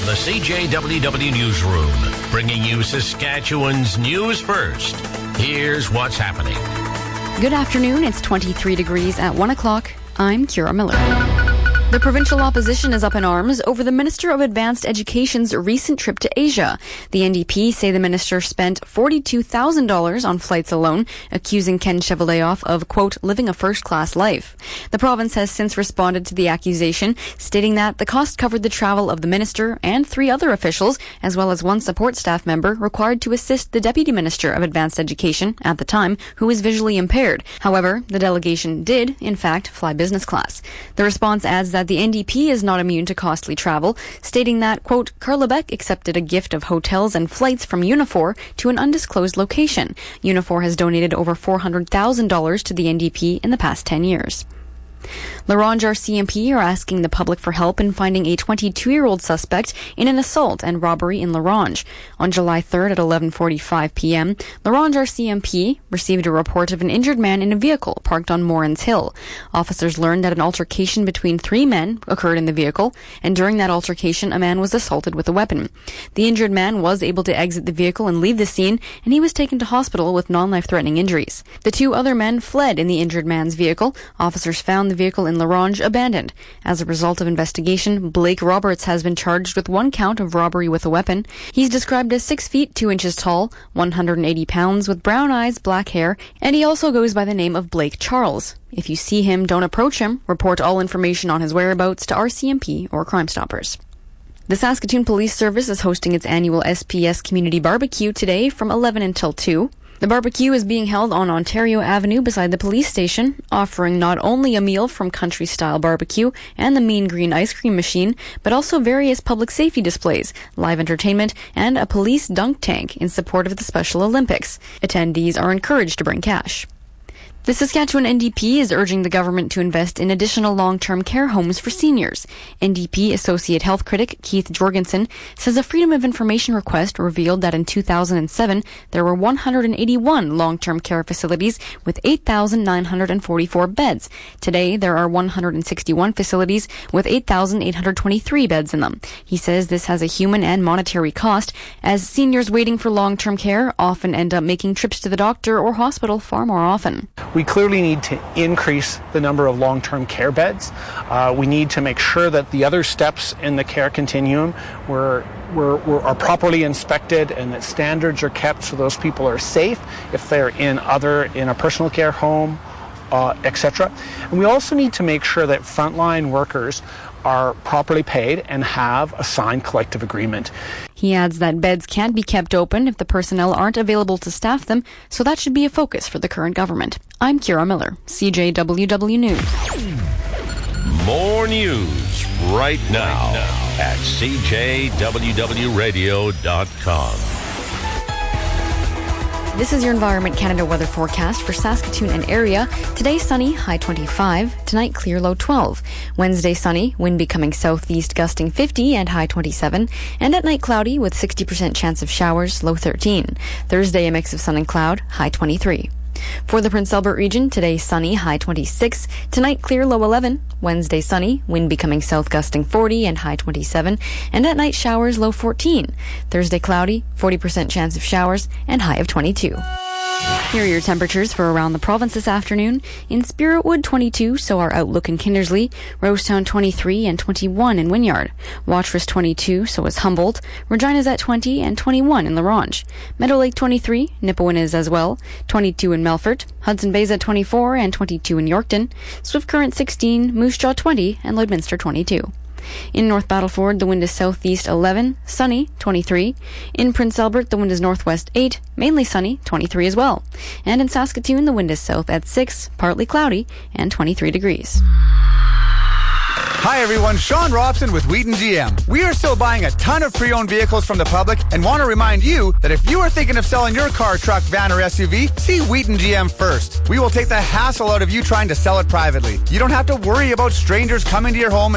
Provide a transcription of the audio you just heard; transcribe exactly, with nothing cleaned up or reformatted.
From the C J W W Newsroom, bringing you Saskatchewan's news first. Here's what's happening. Good afternoon. It's twenty-three degrees at one o'clock. I'm Kira Miller. The provincial opposition is up in arms over the Minister of Advanced Education's recent trip to Asia. The N D P say the minister spent forty-two thousand dollars on flights alone, accusing Ken Cheveldayoff of, quote, living a first-class life. The province has since responded to the accusation, stating that the cost covered the travel of the minister and three other officials, as well as one support staff member required to assist the Deputy Minister of Advanced Education, at the time, who was visually impaired. However, the delegation did, in fact, fly business class. The response adds that the N D P is not immune to costly travel, stating that, quote, Carla Beck accepted a gift of hotels and flights from Unifor to an undisclosed location. Unifor has donated over four hundred thousand dollars to the N D P in the past ten years. La Ronge R C M P are asking the public for help in finding a twenty-two-year-old suspect in an assault and robbery in La Ronge. On July third at eleven forty-five p.m., La Ronge R C M P received a report of an injured man in a vehicle parked on Morans Hill. Officers learned that an altercation between three men occurred in the vehicle, and during that altercation, a man was assaulted with a weapon. The injured man was able to exit the vehicle and leave the scene, and he was taken to hospital with non-life-threatening injuries. The two other men fled in the injured man's vehicle. Officers found the vehicle in La Ronge abandoned. As a result of investigation, Blake Roberts has been charged with one count of robbery with a weapon. He's described as six feet two inches tall, one hundred eighty pounds, with brown eyes, black hair, and he also goes by the name of Blake Charles. If you see him, don't approach him. Report all information on his whereabouts to R C M P or Crime Stoppers. The Saskatoon Police Service is hosting its annual S P S Community Barbecue today from eleven until two. The barbecue is being held on Ontario Avenue beside the police station, offering not only a meal from country-style barbecue and the Mean Green ice cream machine, but also various public safety displays, live entertainment, and a police dunk tank in support of the Special Olympics. Attendees are encouraged to bring cash. The Saskatchewan N D P is urging the government to invest in additional long-term care homes for seniors. N D P Associate Health Critic Keith Jorgensen says a Freedom of Information request revealed that in two thousand seven there were one hundred eighty-one long-term care facilities with eight thousand nine hundred forty-four beds. Today there are one hundred sixty-one facilities with eight thousand eight hundred twenty-three beds in them. He says this has a human and monetary cost, as seniors waiting for long-term care often end up making trips to the doctor or hospital far more often. We clearly need to increase the number of long-term care beds. Uh, we need to make sure that the other steps in the care continuum were, were, were, are properly inspected and that standards are kept so those people are safe if they're in other in a personal care home, uh, et cetera. And we also need to make sure that frontline workers are properly paid and have a signed collective agreement. He adds that beds can't be kept open if the personnel aren't available to staff them, so that should be a focus for the current government. I'm Kira Miller, C J W W News. More news right now at C J W W radio dot com. This is your Environment Canada weather forecast for Saskatoon and area. Today sunny, high twenty-five. Tonight clear, low twelve. Wednesday sunny, wind becoming southeast gusting fifty and high twenty-seven. And at night cloudy with sixty percent chance of showers, low thirteen. Thursday a mix of sun and cloud, high twenty-three. For the Prince Albert region, today sunny, high twenty-six. Tonight clear, low eleven. Wednesday sunny, wind becoming south gusting forty and high twenty-seven. And at night showers, low fourteen. Thursday cloudy, forty percent chance of showers, and high of twenty-two. Here are your temperatures for around the province this afternoon. In Spiritwood, twenty-two, so our outlook in Kindersley. Rosetown, twenty-three, and twenty-one in Wynyard. Watrous, twenty-two, so is Humboldt. Regina's at twenty, and twenty-one in La Ronge. Meadow Lake, twenty-three, Nipawin is as well. twenty-two in Melfort. Hudson Bay's at twenty-four, and twenty-two in Yorkton. Swift Current, sixteen, Moose Jaw, twenty, and Lloydminster, twenty-two. In North Battleford, the wind is southeast eleven, sunny, twenty-three. In Prince Albert, the wind is northwest eight, mainly sunny, twenty-three as well. And in Saskatoon, the wind is south at six, partly cloudy, and twenty-three degrees. Hi everyone, Sean Robson with Wheaton G M. We are still buying a ton of pre-owned vehicles from the public and want to remind you that if you are thinking of selling your car, truck, van, or S U V, see Wheaton G M first. We will take the hassle out of you trying to sell it privately. You don't have to worry about strangers coming to your home